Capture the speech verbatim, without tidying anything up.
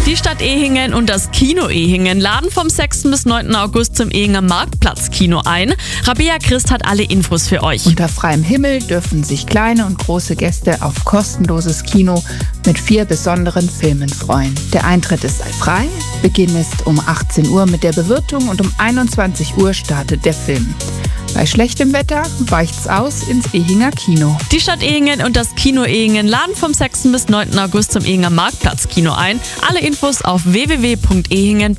Die Stadt Ehingen und das Kino Ehingen laden vom sechsten bis neunten August zum Ehinger Marktplatz-Kino ein. Rabea Christ hat alle Infos für euch. Unter freiem Himmel dürfen sich kleine und große Gäste auf kostenloses Kino mit vier besonderen Filmen freuen. Der Eintritt ist frei, Beginn ist um achtzehn Uhr mit der Bewirtung und um einundzwanzig Uhr startet der Film. Bei schlechtem Wetter weicht's aus ins Ehinger Kino. Die Stadt Ehingen und das Kino Ehingen laden vom sechsten bis neunten August zum Ehinger Marktplatz-Kino ein. Alle Infos auf w w w punkt ehingen punkt